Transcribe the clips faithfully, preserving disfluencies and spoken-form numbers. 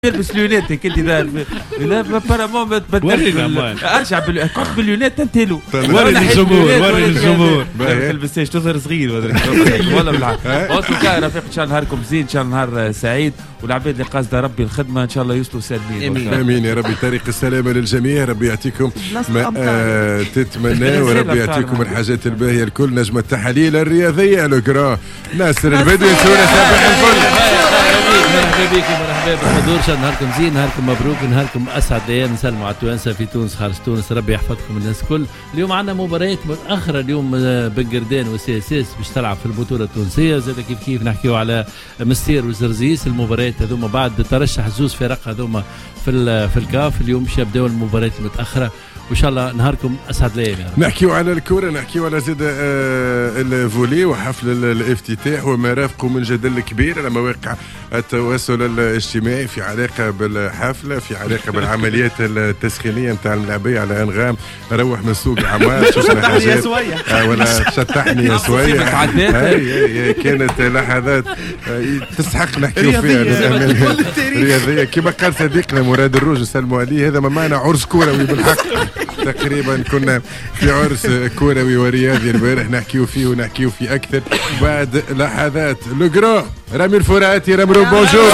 تلبس لونات كنت ذا لا بارامون ما تبدلش ارجع كنت باللونات انتلو وري الجمهور وري الجمهور ما تلبسهاش تظهر صغير والله بالعكس واسمع رفيق ان شاء الله نهاركم زين ان شاء الله نهار سعيد والعباد اللي قاصده ربي الخدمه ان شاء الله يوصلوا سالمين امين يا ربي. طريق السلامه للجميع، ربي يعطيكم ما آه تتمناه وربي يعطيكم الحاجات الباهيه الكل. نجم التحاليل الرياضيه الكرا ناصر البدوي سورة صباح الفل. مرحبا بك مرحبا بالحضور، ان شاء الله نهاركم زين، نهاركم مبروك، نهاركم اسعد ايام. نسلموا على التوانسه في تونس خارج تونس، ربي يحفظكم الناس الكل. اليوم عندنا مباريات متاخره اليوم، بنقردان وسي اس اس باش تلعب في البطوله التونسيه، زاد كيف كيف نحكيو على مستير وزرزيس. المباريات هذوما بعد ترشح زوز فرق هذوما في في الكاف، اليوم باش يبداو المباريات المتاخره وان شاء الله نهاركم اسعد الايام. نحكيو على الكره، نحكيو على زاد آه الفولي وحفل الافتتاح وما رافقه من جدل كبير على مواقع التواصل الاجتماعي في علاقه بالحفله، في علاقه بالعمليات التسخينيه نتاع الملاعبيه على انغام روح من سوق عمار شفنا حاجات آه ولا شطحني يا سويه. هي كانت لحظات تستحق نحكيو فيها رياضيه كما قال صديقنا مراد الروج نسلموا عليه. هذا ما معنى عرس كروي بالحق، تقريبا كنا في عرس كروي ورياضي البارح نحكيو فيه ونحكيو فيه اكثر بعد لحظات. لو جرا رامي الفراتي رامي بونجور،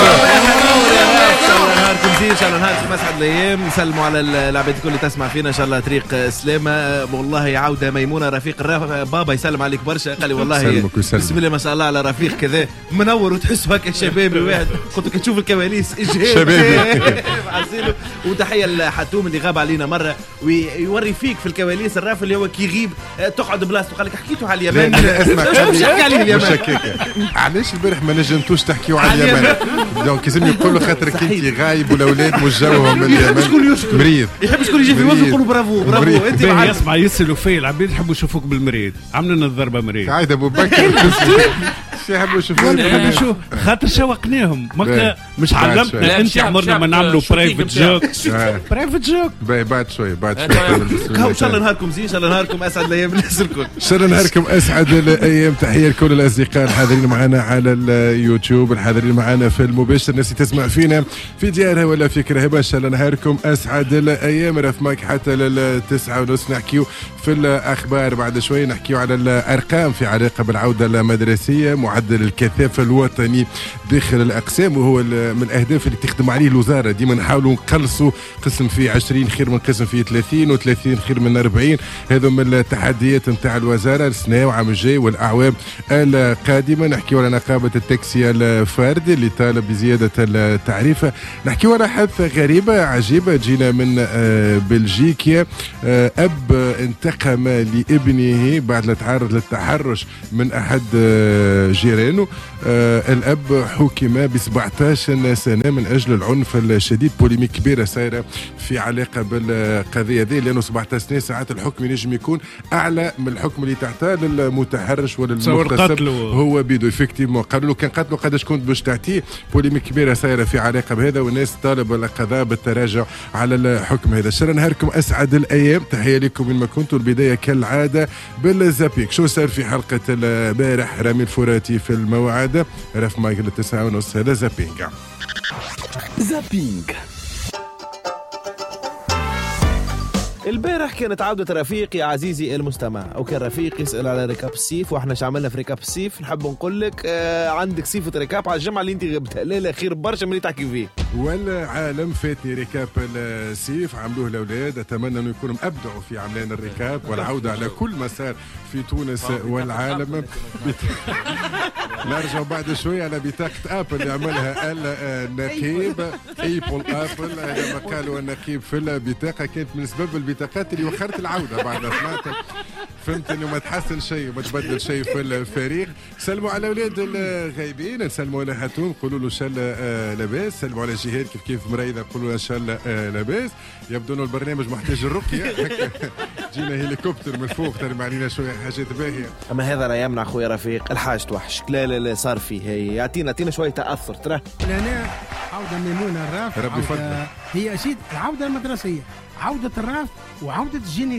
نهاركم زين ان شاء الله، نهاركم اسعد الايام. نسلموا على العباد الكل اللي تسمع فينا ان شاء الله. طريق سلامه والله عوده ميمونه، رفيق الرف... بابا يسلم عليك برشا، قال لي والله بسم الله ما شاء الله على رفيق كذا منور وتحسه هكا شبابي واحد. قلت لك تشوف الكواليس شبابي وتحيه لحتوم اللي غاب علينا مره ويوري فيك في الكواليس. الراف اللي هو كي يغيب تقعد بلاصته، قال لك حكيتوا على اليمن. اسمع حكي عليه اليمن علاش البارح ما نجمتوش تحكيوا على اليمن؟ دونك لازم يقول له خاطرك انت غايب والاولاد مش جوهم من اليمن مريض، يحب شكون يجي في وجهه يقول برافو برافو. انت يسمع يسالوا فيه العباد يحبوا يشوفوك بالمريض، عامل لنا الضربه مريض عايد ابو بكر يحبوا يشوفوا خاطر شوقناهم مش علمتنا انت عمرنا ما نعملوا برايفت جوك برايفت جوك بعد شوي بعد شوي. ان شاء الله نهاركم زين، ان شاء الله نهاركم اسعد الايام الناس الكل، ان شاء الله نهاركم اسعد الايام. تحيه لكل الاصدقاء الحاضرين معنا على اليوتيوب، الحاضرين معنا في المباشر، الناس اللي تسمع فينا في ديارها ولا في كرهبه. ان شاء الله نهاركم اسعد الايام. رفماك حتى للتسعة ونص نحكيو في الاخبار، بعد شوي نحكيو على الارقام في علاقه بالعوده المدرسيه، معدل الكثافه الوطني داخل الاقسام، وهو من الاهداف اللي تخدم عليه الوزاره. ديما نحاولوا نقلصوا قسم فيه عشرين خير من قسم فيه ثلاثين و30 خير من أربعين. هذا من التحديات نتاع الوزاره السنه والعام الجاي والاعوام القادمه. نحكيو على نقابه التاكسي الفردي اللي طالب بزياده التعريفه. نحكيو على حادثه غريبه عجيبه جينا من بلجيكا، اب انتقم لابنه بعد لا تعرض للتحرش من احد جيرانه. الاب حكم ب سبعطاش سنه من اجل العنف الشديد. بوليميك كبيره صايره في علاقه بالقضيه هذه، لانه سبعطاش سنه ساعات الحكم ينجم يكون اعلى من الحكم اللي تعطاه للمتحرش ولا المغتصب. هو بيدو افكتيفمون قالوا له كان قتلوا قداش كنت باش تعطيه. بوليميك كبيره صايره في علاقه بهذا، والناس طالب القضاء بالتراجع على الحكم هذا. شرا نهاركم اسعد الايام، تحيه لكم من ما كنتوا. البدايه كالعاده بالزابينغ. شو صار في حلقه البارح؟ رامي الفراتي في الموعد، رف مايكل التسعة ونص. هذا زابينغ. زابينغ البارح كانت عودة رفيقي عزيزي المستمع، أو كان رفيق يسأل على ركاب الصيف، وإحنا شعملنا في ركاب الصيف. نحب نقول لك آه عندك صيفة ركاب على الجمعة اللي أنت بتهللها خير برشا من اللي تحكي فيه. والعالم فاتني ركاب الصيف عملوه الأولاد، أتمنى أنه يكونوا أبدعوا في عملان الركاب والعودة على كل مسار في تونس والعالم. نرجع بعد شوي على بطاقة أبل اللي عملها النقيب ايبل أبل. لما قالوا النقيب في البطاقة كانت من سبب البطاقات اللي وخرت العودة بعد سمعت فهمت انه ما تحسن شيء وما تبدل شيء في الفريق. سلموا على اولاد الغايبين، نسلموا على هاتون قولوا له ان شاء الله لاباس. سلموا على جهاد كيف كيف مريضه قولوا له ان شاء الله لاباس. يبدو انه البرنامج محتاج الرقيه. جينا هليكوبتر من فوق ترمي علينا شويه حاجات باهيه. اما هذا لا يمنع خويا رفيق الحاج توحشك. لا لا لا صار فيه هي يعطينا يعطينا شويه تاثر ترى. انا عوده ميمونه الراف، ربي يفضل. هي سيد العوده المدرسيه، عوده الراف وعوده الجينيريك.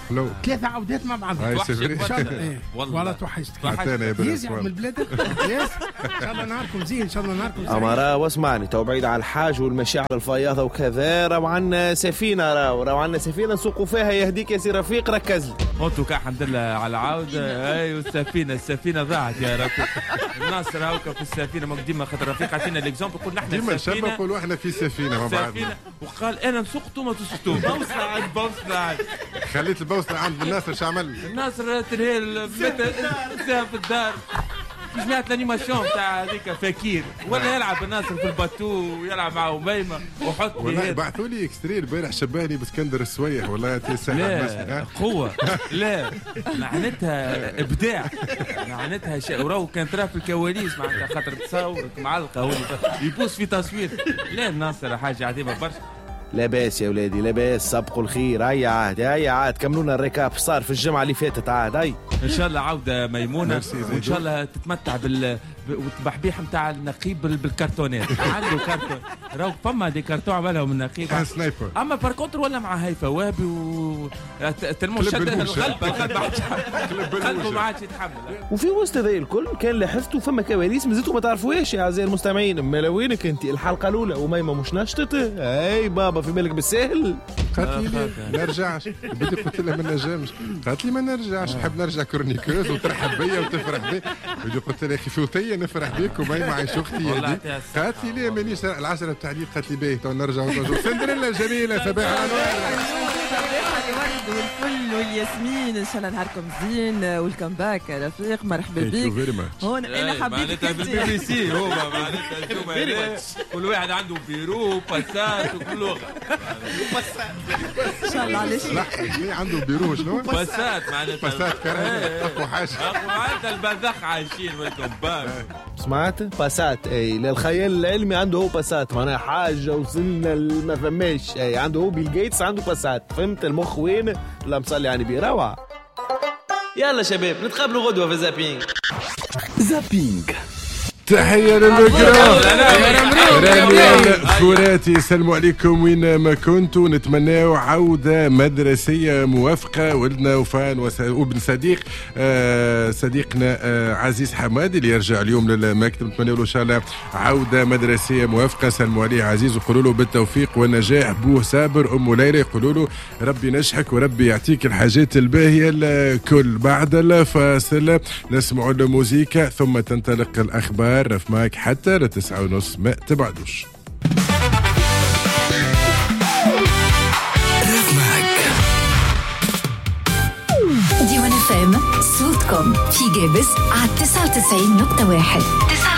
حلو ثلاثة عودات مع بعض. هاي ان شاء الله. والله توحشتك. حتى يزعم من بلادك. يس. ان شاء الله نهاركم زين، ان شاء الله نهاركم زين. أمارا واسمعني، تو بعيد على الحاج والمشاعر الفياضة وكذا، راو عنا سفينة، راو راو عنا سفينة نسوقوا فيها. يهديك يا سي رفيق، ركز لي. قلتوا الحمد لله على العودة. ايوه السفينة السفينة ضاعت يا رفيق. الناس راوكا في السفينة ما ديما خاطر رفيق عطينا الاكزامبل قلنا احنا ديما السفينة. ديما نقولوا احنا في سفينة مع بعضنا. وقال انا نسوقتوا ما تسقطوا. بوصلة عند بوصلة عند. خليت البوصلة عند الناصر شو عمل؟ الناصر ترهي في الدار. جماعة الانيماسيون تاع هذيك فكير ولا يلعب الناصر في الباتو ويلعب مع أميمة وحط والله بعثوا لي اكستري البارح شبهني باسكندر السويح والله لا قوة لا معناتها ابداع معناتها شيء وراو كان ترى في الكواليس معناتها خاطر تصور معلقة يبوس في تصوير. لا الناصر حاجة عظيمة برشا. لاباس يا ولادي لاباس، سبقوا الخير. هيا عاد هيا عاد كملونا الريكاب صار في الجمعة اللي فاتت. عاد هاي ان شاء الله عودة ميمونة وان شاء الله تتمتع بال والتبحبيح نتاع النقيب بالكرتونات. عنده كرتون راهو فما دي كرتون عملهم من النقيب سنايبر. اما باركونتر ولا مع هيفا وهبي و تلمو شد الغلبة الغلبة قلبه ما عادش يتحمل. وفي وسط ذي الكل كان لاحظتوا فما كواليس مازلتوا ما تعرفوهاش يا اعزائي المستمعين. ما وينك انت الحلقة الأولى وميمة مش نشطت. اي بابا في بالك بالسهل. قالت لي ما نرجعش. بدي قلت لها ما نرجعش. قالت لي ما نرجعش نحب نرجع كورنيكوز وترحب بيا وتفرح بي. بدي قلت لها اخي فوتيه نفرح بيك وما معيش اختي هذه. قالت لي ليه مانيش العشرة بتاع قالت لي باهي تو نرجع سندريلا جميلة صباح الانوار. الورد والفل والياسمين ان شاء الله نهاركم زين والكمباك رفيق مرحبا بك. هون انا حبيت معناتها بالبي بي سي هو معناتها كل واحد عنده بيرو باسات وكل لغه ان شاء الله. علاش لا عنده بيرو شنو باسات معناتها باسات كرهنا اقوى حاجه معناتها البذخ عايشين والكمباك. سمعت باسات اي للخيال العلمي عنده هو باسات معناها حاجه وصلنا ما فماش. اي عنده هو بيل جيتس عنده باسات. فهمت المخ وين؟ لا مصلي يعني بروعه. يلا شباب نتقابلوا غدوه في زابينج. زابينج تحية للمكرم رامي الفوراتي. السلام عليكم وين ما كنتوا. نتمناو عودة مدرسية موافقة. ولدنا وفان وابن صديق آه صديقنا آه عزيز حمادي اللي يرجع اليوم للمكتب. نتمناو له إن شاء الله عودة مدرسية موافقة. سلموا عليه عزيز وقولوا له بالتوفيق والنجاح. بوه صابر أم ليلى يقولوا له ربي ينجحك وربي يعطيك الحاجات الباهية الكل. بعد الفاصل نسمع الموسيقى ثم تنطلق الأخبار. رف معك حتى لتسعة ونص ما تبعدوش. رف معك ديوان اف ام صوتكم في جابس على تسعة وتسعين نقطة واحد.